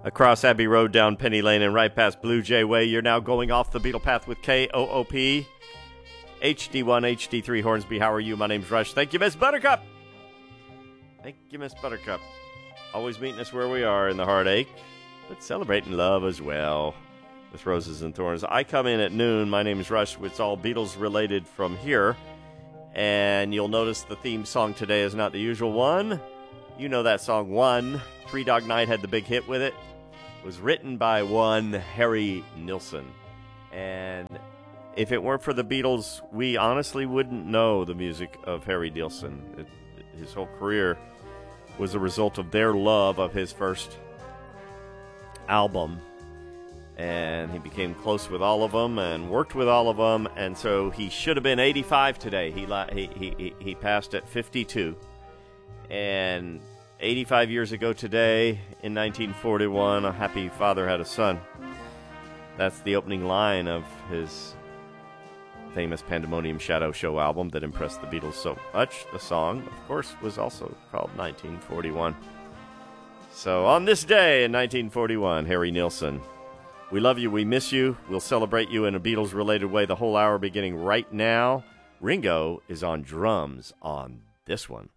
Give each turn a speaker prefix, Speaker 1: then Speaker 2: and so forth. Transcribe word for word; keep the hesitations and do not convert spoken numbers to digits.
Speaker 1: Across Abbey Road, down Penny Lane, and right past Blue Jay Way, you're now going off the Beatle path with K O O P. H D one, H D three, Hornsby, how are you? My name's Rush. Thank you, Miss Buttercup. Thank you, Miss Buttercup. Always meeting us where we are in the heartache, but celebrating love as well with Roses and Thorns. I come in at noon. My name is Rush. It's all Beatles related from here. And you'll notice the theme song today is not the usual one. You know that song, One. Three Dog Night had the big hit with it. It was written by one Harry Nilsson. And if it weren't for the Beatles, we honestly wouldn't know the music of Harry Nilsson. It, his whole career was a result of their love of his first album. And he became close with all of them and worked with all of them. And so he should have been eighty-five today. He he he he passed at fifty-two. And eighty-five years ago today, in nineteen forty-one, a happy father had a son. That's the opening line of his famous Pandemonium Shadow Show album that impressed the Beatles so much. The song, of course, was also called nineteen forty-one. So on this day in nineteen forty-one, Harry Nilsson, we love you, we miss you, we'll celebrate you in a Beatles-related way the whole hour beginning right now. Ringo is on drums on this one.